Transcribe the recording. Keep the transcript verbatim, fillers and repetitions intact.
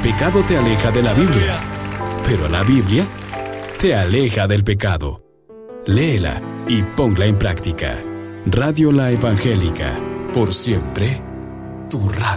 pecado te aleja de la Biblia, pero la Biblia te aleja del pecado. Léela y ponla en práctica. Radio La Evangélica, por siempre, tu radio.